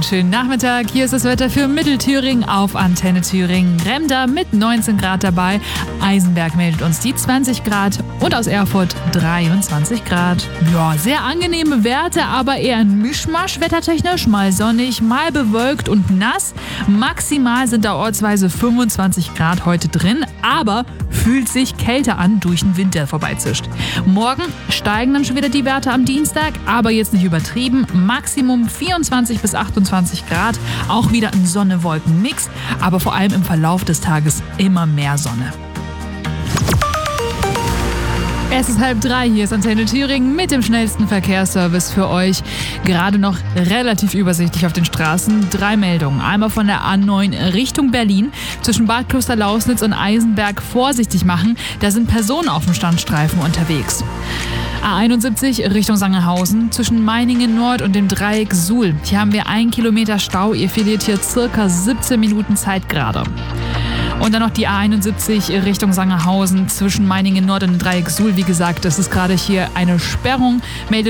schönen Nachmittag. Hier ist das Wetter für Mittelthüringen auf Antenne Thüringen. Remda mit 19 Grad dabei. Eisenberg meldet uns die 20 Grad und aus Erfurt 23 Grad. Ja, sehr angenehme Werte, aber eher ein Mischmasch wettertechnisch. Mal sonnig, mal bewölkt und nass. Maximal sind da ortsweise 25 Grad heute drin, aber fühlt sich kälter an durch den Wind, der vorbeizischt. Morgen steigen dann schon wieder die Werte am Dienstag, aber jetzt nicht übertrieben. Maximum 24 bis 28 Grad, auch wieder ein Sonne-Wolken-Mix, aber vor allem im Verlauf des Tages immer mehr Sonne. Es ist 2:30, hier ist Antenne Thüringen mit dem schnellsten Verkehrsservice für euch. Gerade noch relativ übersichtlich auf den Straßen. 3 Meldungen. Einmal von der A9 Richtung Berlin. Zwischen Bad Klosterlausnitz und Eisenberg vorsichtig machen. Da sind Personen auf dem Standstreifen unterwegs. A71 Richtung Sangerhausen. Zwischen Meiningen Nord und dem Dreieck Suhl. Hier haben wir 1 Kilometer Stau. Ihr verliert hier circa 17 Minuten Zeit gerade. Und dann noch die A71 Richtung Sangerhausen zwischen Meiningen Nord und dem Dreieck Suhl. Wie gesagt, das ist gerade hier eine Sperrung. Meldet